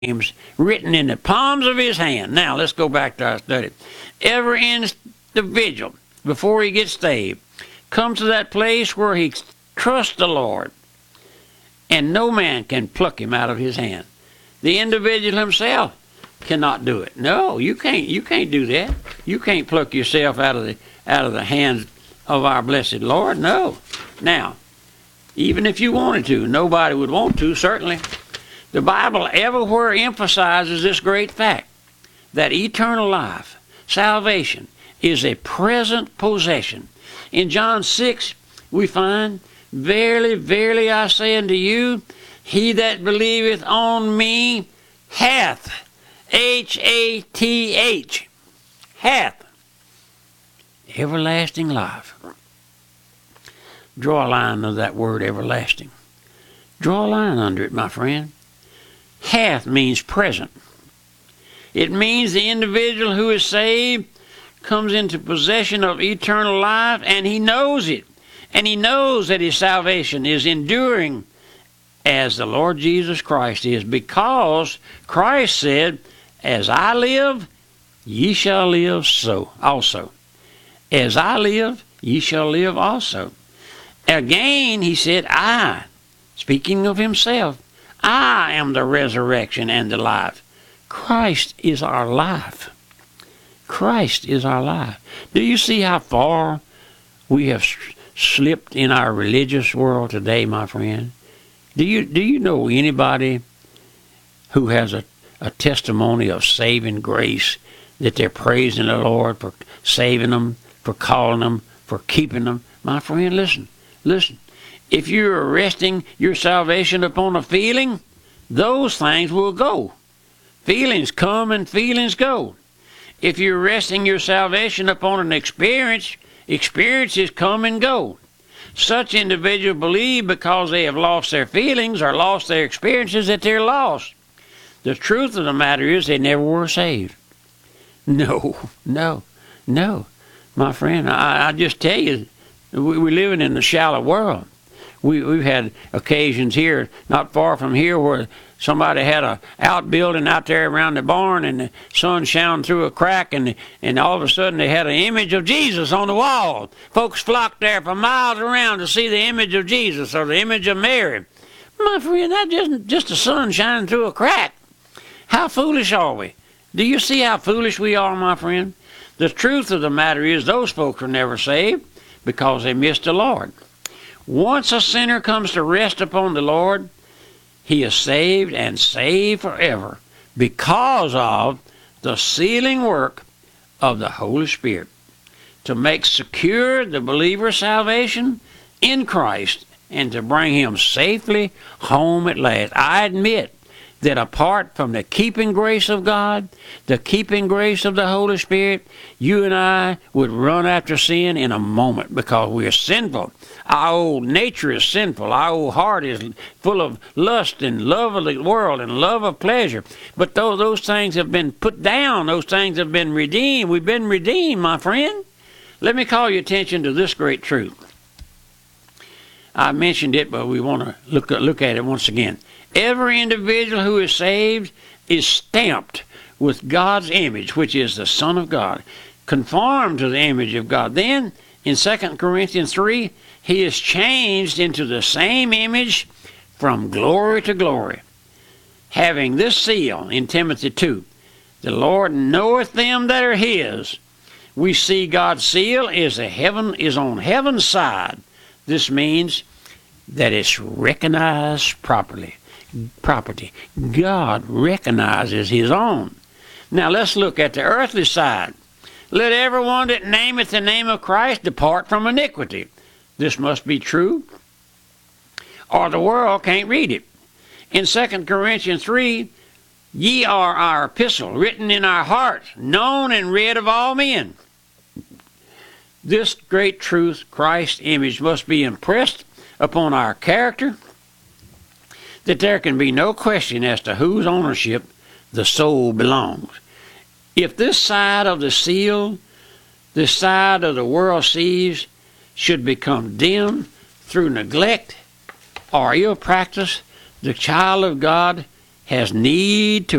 names written in the palms of his hand. Now, let's go back to our study. Every individual, before he gets saved, comes to that place where he trusts the Lord, and no man can pluck him out of his hand. The individual himself cannot do it. No, you can't do that. You can't pluck yourself out of the hands of our blessed Lord. No. Now, even if you wanted to, nobody would want to, certainly. The Bible everywhere emphasizes this great fact, that eternal life, salvation, is a present possession. In John 6, we find, "Verily, verily, I say unto you, he that believeth on me hath," H-A-T-H, hath, everlasting life. Draw a line under that word everlasting. Draw a line under it, my friend. Hath means present. It means the individual who is saved comes into possession of eternal life, and he knows it. And he knows that his salvation is enduring as the Lord Jesus Christ is, because Christ said, "As I live, ye shall live so also. As I live, ye shall live also." Again, he said, "I," speaking of himself, "I am the resurrection and the life." Christ is our life. Christ is our life. Do you see how far we have slipped in our religious world today, my friend? Do you know anybody who has a testimony of saving grace, that they're praising the Lord for saving them, for calling them, for keeping them? My friend, listen. If you're resting your salvation upon a feeling, those things will go. Feelings come and feelings go. If you're resting your salvation upon an experience, experiences come and go. Such individuals believe because they have lost their feelings or lost their experiences that they're lost. The truth of the matter is they never were saved. No. My friend, I just tell you, we're living in a shallow world. We've had occasions here, not far from here, where somebody had a outbuilding out there around the barn, and the sun shone through a crack, and all of a sudden they had an image of Jesus on the wall. Folks flocked there for miles around to see the image of Jesus or the image of Mary. My friend, that's just the sun shining through a crack. How foolish are we? Do you see how foolish we are, my friend? The truth of the matter is those folks are never saved because they missed the Lord. Once a sinner comes to rest upon the Lord, he is saved and saved forever because of the sealing work of the Holy Spirit to make secure the believer's salvation in Christ and to bring him safely home at last. I admit that apart from the keeping grace of God, the keeping grace of the Holy Spirit, you and I would run after sin in a moment because we are sinful. Our old nature is sinful. Our old heart is full of lust and love of the world and love of pleasure. But those things have been put down. Those things have been redeemed. We've been redeemed, my friend. Let me call your attention to this great truth. I mentioned it, but we want to look at it once again. Every individual who is saved is stamped with God's image, which is the Son of God, conformed to the image of God. Then, in 2 Corinthians 3, he is changed into the same image from glory to glory. Having this seal in Timothy 2, the Lord knoweth them that are his. We see God's seal is on heaven's side. This means that it's recognized property. God recognizes his own. Now let's look at the earthly side. Let everyone that nameth the name of Christ depart from iniquity. This must be true, or the world can't read it. In 2 Corinthians 3, ye are our epistle, written in our hearts, known and read of all men. This great truth, Christ's image, must be impressed upon our character, that there can be no question as to whose ownership the soul belongs. If this side of the seal, this side of the world sees, should become dim through neglect or ill practice, the child of God has need to